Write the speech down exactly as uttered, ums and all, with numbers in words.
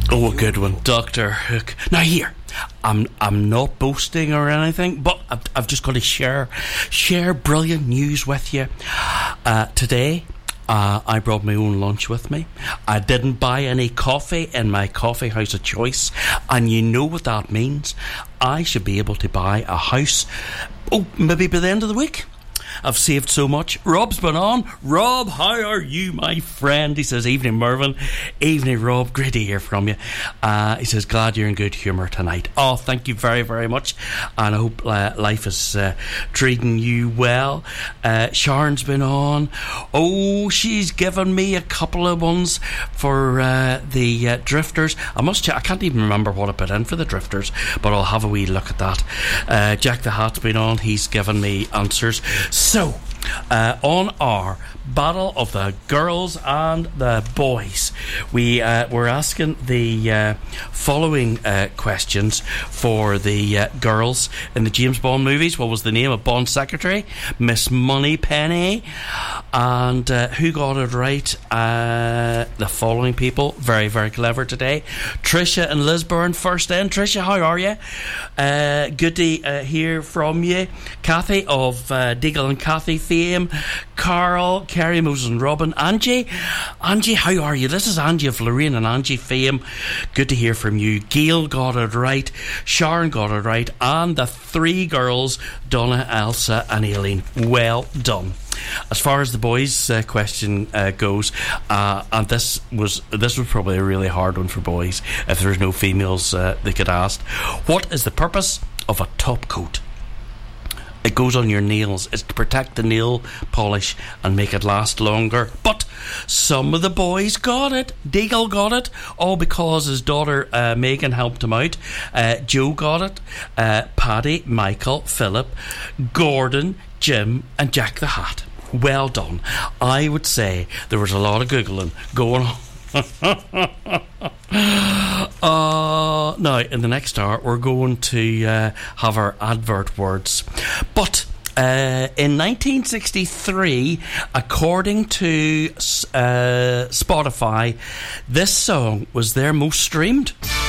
Oh, a good one, Doctor Hook. Now here, I'm I'm not boasting or anything, but I've, I've just got to share share brilliant news with you. Uh, today, uh, I brought my own lunch with me. I didn't buy any coffee in my coffee house of choice, and you know what that means. I should be able to buy a house, oh, maybe by the end of the week. I've saved so much. Rob's been on. Rob, how are you, my friend? He says, evening, Mervyn. Evening, Rob. Great to hear from you. Uh, he says, glad you're in good humour tonight. Oh, thank you very, very much. And I hope uh, life is uh, treating you well. Uh, Sharon's been on. Oh, she's given me a couple of ones for uh, the uh, Drifters. I must check. I can't even remember what I put in for the Drifters, but I'll have a wee look at that. Uh, Jack the Hat's been on. He's given me answers. So, uh, on our Battle of the Girls and the Boys, we uh, we're asking the uh, following uh, questions for the uh, girls in the James Bond movies. What was the name of Bond's secretary? Miss Moneypenny. And uh, who got it right? Uh, the following people. Very, very clever today. Tricia and Lisburn first in. Tricia, how are you? Uh, good to uh, hear from you. Kathy of uh, Deagle and Kathy fame. Carl, Kerry, Moses and Robin. Angie, Angie, how are you? This is Angie of Lorraine and Angie fame. Good to hear from you. Gail got it right. Sharon got it right. And the three girls, Donna, Elsa and Aileen. Well done. As far as the boys' uh, question uh, goes, uh, and this was this was probably a really hard one for boys if there's no females uh, they could ask. What is the purpose of a top coat? It goes on your nails. It's to protect the nail polish and make it last longer. But some of the boys got it. Deagle got it, all because his daughter uh, Megan helped him out. Uh, Joe got it. Uh, Paddy, Michael, Philip, Gordon, Jim and Jack the Hat. Well done. I would say there was a lot of Googling going on. uh, now, in the next hour, we're going to uh, have our advert words. But uh, in nineteen sixty-three, according to uh, Spotify, this song was their most streamed.